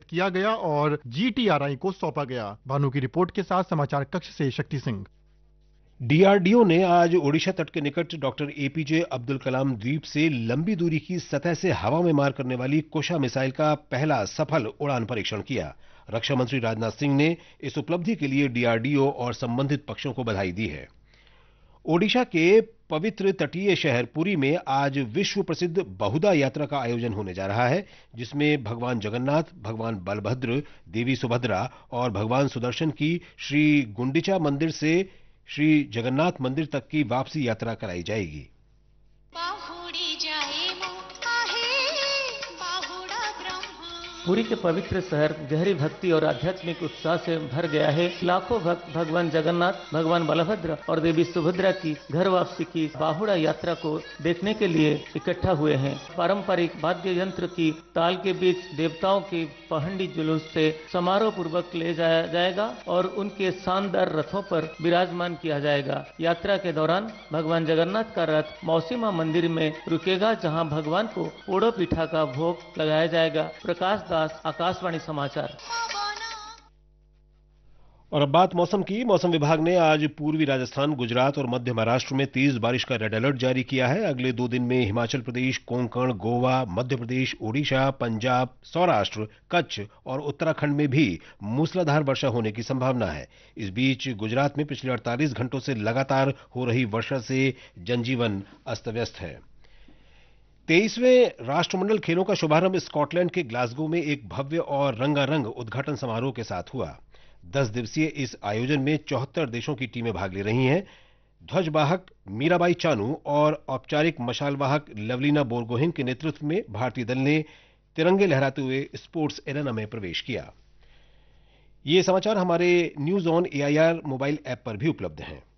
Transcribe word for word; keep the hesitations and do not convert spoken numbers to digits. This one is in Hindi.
किया गया और जीटीआरआई को सौंपा गया। भानु की रिपोर्ट के साथ समाचार कक्ष से शक्ति सिंह। डीआरडीओ ने आज ओडिशा तट के निकट डॉक्टर एपीजे अब्दुल कलाम द्वीप से लंबी दूरी की सतह से हवा में मार करने वाली कुशा मिसाइल का पहला सफल उड़ान परीक्षण किया। रक्षा मंत्री राजनाथ सिंह ने इस उपलब्धि के लिए डीआरडीओ और संबंधित पक्षों को बधाई दी है। ओडिशा के पवित्र तटीय शहर पुरी में आज विश्व प्रसिद्ध बहुदा यात्रा का आयोजन होने जा रहा है, जिसमें भगवान जगन्नाथ, भगवान बलभद्र, देवी सुभद्रा और भगवान सुदर्शन की श्री गुंडिचा मंदिर से श्री जगन्नाथ मंदिर तक की वापसी यात्रा कराई जाएगी। पुरी के पवित्र शहर गहरी भक्ति और आध्यात्मिक उत्साह से भर गया है। लाखों भक्त भगवान जगन्नाथ, भगवान बलभद्र और देवी सुभद्रा की घर वापसी की बाहुड़ा यात्रा को देखने के लिए इकट्ठा हुए हैं। पारंपरिक वाद्य यंत्र की ताल के बीच देवताओं की पहंडी जुलूस से समारोह पूर्वक ले जाया जाएगा और उनके शानदार रथों पर विराजमान किया जाएगा। यात्रा के दौरान भगवान जगन्नाथ का रथ मौसीमा मंदिर में रुकेगा, जहां भगवान को पोड़ो पीठा का भोग लगाया जाएगा। प्रकाश आकाशवाणी समाचार। और अब बात मौसम की। मौसम विभाग ने आज पूर्वी राजस्थान, गुजरात और मध्य महाराष्ट्र में तेज बारिश का रेड अलर्ट जारी किया है। अगले दो दिन में हिमाचल प्रदेश, कोंकण, गोवा, मध्य प्रदेश, ओडिशा, पंजाब, सौराष्ट्र, कच्छ और उत्तराखंड में भी मूसलाधार वर्षा होने की संभावना है। इस बीच गुजरात में पिछले अड़तालीस घंटों से लगातार हो रही वर्षा से जनजीवन अस्त व्यस्त है। तेईसवें राष्ट्रमंडल खेलों का शुभारंभ स्कॉटलैंड के ग्लासगो में एक भव्य और रंगारंग उद्घाटन समारोह के साथ हुआ। दस दिवसीय इस आयोजन में चौहत्तर देशों की टीमें भाग ले रही हैं। ध्वजवाहक मीराबाई चानू और औपचारिक मशालवाहक लवलीना बोरगोहेन के नेतृत्व में भारतीय दल ने तिरंगे लहराते हुए स्पोर्ट्स एरेना में प्रवेश किया। ये समाचार हमारे news on AIR mobile app पर भी उपलब्ध हैं।